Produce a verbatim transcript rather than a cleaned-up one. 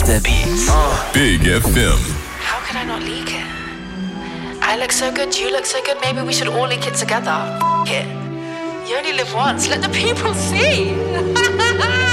the beats. Big F M. How could I not leak it? I look so good, you look so good, maybe we should all leak it together. F it. You only live once, let the people see.